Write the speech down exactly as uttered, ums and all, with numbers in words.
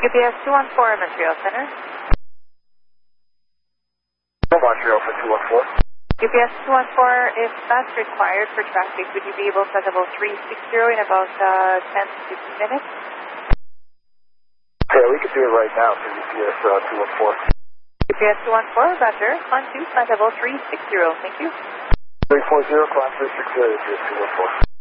U P S two one four, Montreal Center. Montreal for two one four. U P S two one four, if that's required for traffic, would you be able to set level three sixty in about uh, ten to fifteen minutes? Yeah, we can do it right now for U P S uh, two one four. U P S two one four, Roger. On two, set level three sixty. Thank you. three four zero, climb three six zero, U P S two one four.